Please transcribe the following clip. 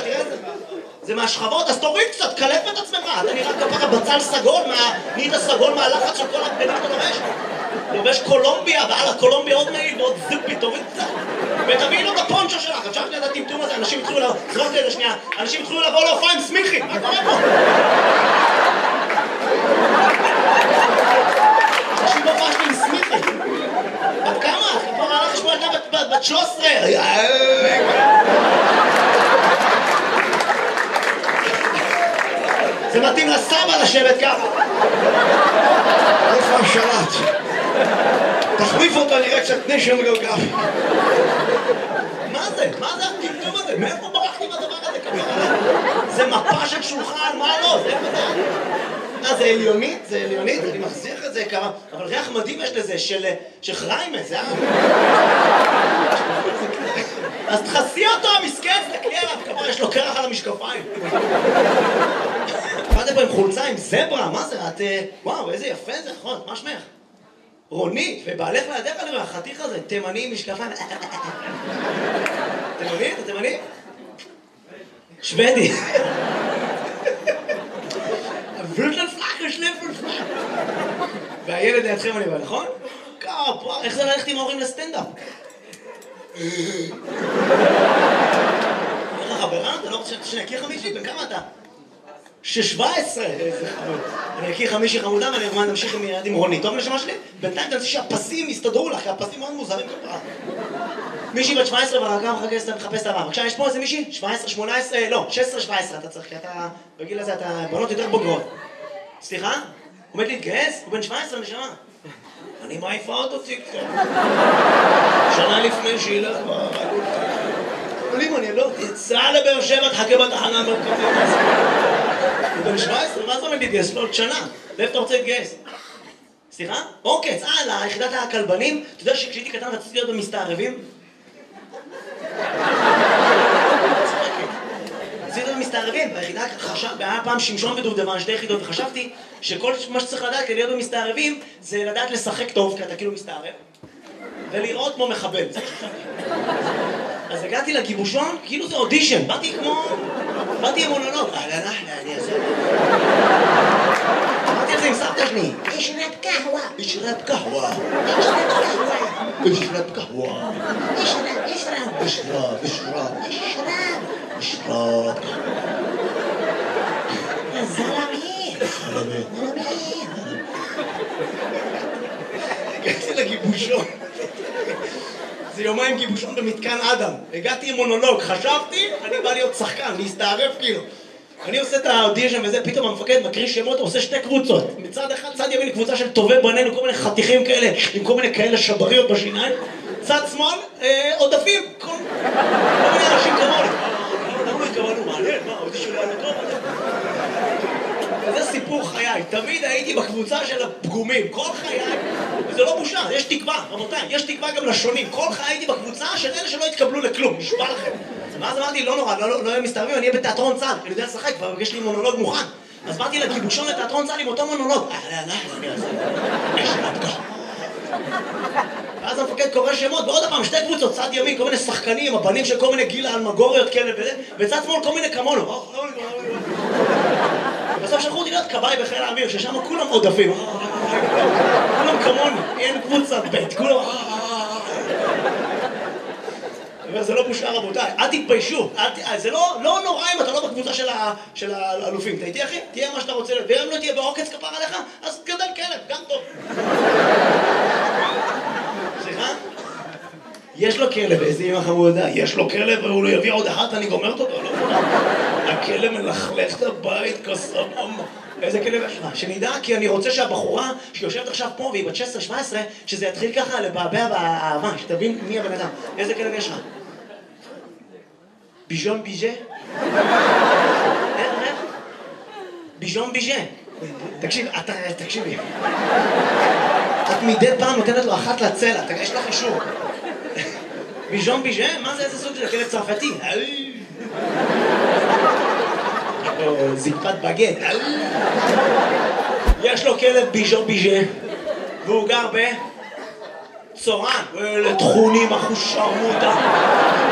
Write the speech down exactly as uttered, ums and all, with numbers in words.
תראה את זה. זה מהשכבות, אז תוריד קצת, קלף את עצמך. אתה נראה כפרה בצל סגול, נהיית סגול מהלחץ של כל הבגדים שאתה לובש. לובש קולומביה, ועלה קולומביה עוד מעיל ועוד זיפי, תוריד קצת. ותביאי לו את הפונצ'ו שלך, אפשר שנייה את הטמטום הזה, אנשים התחילו לבוא, זרוק לי לשנייה, אנשים התחילו לבוא להופעה עם סמיכי, מה קורה פה? אנשים בהופעה שלי עם סמיכי. בת כמה? כפרה הלך לשמוע ילדה בת שלוש עשרה. זה מתאים לסבא לשבת ככה. איפה השלט? תחליף אותו, נראה קצת נשם גלגל. מה זה? מה זה הטמטום הזה? מאיפה ברחתי מהדבר הזה כפרה? זה מפה של שולחן, מה לא? זה איפה זה? אה, זה עליונית? זה עליונית? אני מחזיר את זה כמה... אבל ריח מדהים יש לזה, של חריימה, זה היה... אז תחסי אותו, המסכן, תקלי עליו, כפרה, יש לו קרח על המשקפיים. באתם פה עם חולצה, עם זברה, מה זה? את... וואו, איזה יפה זה, נכון, מה שמך? רונית, ובעלך לידך אני רואה, החתיך הזה, תימני עם משקפיים. תימני? אתה תימני? שוודי. ורטל פלאקר, שלפל פלאקר. והילד לידכם אני בא, נכון? כפרה, איך זה ללכת עם ההורים לסטנדאפ? איך החברה? אתה לא רוצה שנכיר לך מישהי? בן כמה אתה? שש-שבע עשרה, איזה חמוד. אני אכיר לך מישהי חמודה ואני ארמן נמשיך עם ילד עם רונית. טוב נשמה שלי? בינתיים תנסי שהפסים יסתדרו לך, כי הפסים מאוד מוזרים כפרה. מישהי בת שבע עשרה והרגע מחפש את הבא. בבקשה, יש פה איזה מישהי? שבע עשרה, שמונה עשרה, לא, שש עשרה, שבע עשרה אתה צריך, כי אתה בגיל הזה, אתה בנות יותר בוגרות. סליחה? עומד להתגייס? הוא בן שבע עשרה נשמה. אני מעיפה אותו ציקצה. שנה לפני שילך ברגול. אבל אם אני לא תצא לבאר שבע, תחכה בתחנה מרכזית. הוא בן שבע עשרה, מה זה עומד להתגייס? לא עוד שנה. לאיפה אתה רוצה להתגייס? סליחה? אוקיי, צהל, היחידת הכלבנים. אתה יודע שכשהייתי קטן רציתי להיות במסתערבים? רציתי להיות במסתערבים, והיחידה חשב, היה פעם שמשון ודובדבן, שתי יחידות, וחשבתי שכל מה שצריך לדעת כדי להיות במסתערבים זה לדעת לשחק טוב, כי אתה כאילו מסתערב, ולראות כמו מחבל. אז הגעתי לגיבושון, כאילו זה אודישן, באתי כמו... באתי עם מונולוג. אהלן אחלה, אני אעשה... באתי על זה עם סבתא שלי. ישרת קהווה. ישרת קהווה. ישרת קהווה. ישרת קהווה. ישרת, ישרת. ישרת, ישרת. ישרת. ישרת. זלמי. זלמי. זלמי. הגעתי לגיבושון. זה יומיים גיבושון במתקן אדם. הגעתי עם מונולוג, חשבתי, אני בא להיות שחקן, להסתערף כאילו. אני עושה את האודישן וזה, פתאום המפקד מקריא שמות, עושה שתי קבוצות. מצד אחד, צד ימין, קבוצה של טובי בנינו, כל מיני חתיכים כאלה, עם כל מיני כאלה שבריות בשיניים. צד שמאל, עודפים, כל מיני אנשים כמוני. למה לא התכוונו? מעניין, מה, האודישן היה טוב? וזה סיפור חיי, תמיד הייתי בקבוצה של הפגומים, כל חיי, וזה לא בושה, יש תקווה, רבותיי, יש תקווה גם לשונים, כל חיי הייתי בקבוצה של אלה שלא התקבלו לכלום, נשבע לכם. ואז אמרתי, לא נורא, לא יהיה מסתערבים, אני אהיה בתיאטרון צה"ל, אני יודע לשחק, כבר יש לי מונולוג מוכן. אז באתי לגיבושון לתיאטרון צה"ל עם אותו מונולוג. ואז המפקד קורא שמות, ועוד הפעם, שתי קבוצות, צד ימין, כל מיני שחקנים, הבנים של כל מיני גיל אלמגוריות כאלה וזה, וצד שמאל כל מיני כמונו. בסוף שלחו אותי להיות כבאי בחיל האוויר, ששם כולם עודפים. כולם כמוני, אין קבוצת בית, כולם... זה לא בושה רבותיי, אל תתביישו, זה לא נורא אם אתה לא בקבוצה של האלופים. אתה איתי אחי? תהיה מה שאתה רוצה, ואם לא תהיה בעוקץ כפר עליך, אז גדל כלב, גם טוב. סליחה? יש לו כלב, איזה אמא חמודה, יש לו כלב והוא לא יביא עוד אחת, אני גומרת אותו, לא? הכלב מלכלך את הבית כסמום. איזה כלב יש לך? שנדע, כי אני רוצה שהבחורה שיושבת עכשיו פה והיא בת שש עשרה שבע עשרה, שזה יתחיל ככה לבעבע באהבה, שתבין מי הבן אדם. איזה כלב יש לך? ביז'ון ביז'ה? איך, איך? ביז'ון ביז'ה. תקשיב, אתה, תקשיבי. את מדי פעם נותנת לו אחת לצלע, יש לך אישור. ביז'ון ביז'ה? מה זה, איזה סוג של כלב צרפתי? זקפת בגט. יש לו כלב ביז'ון ביז'ה והוא גר בצורן, לתכונים אחוש שרמוטה.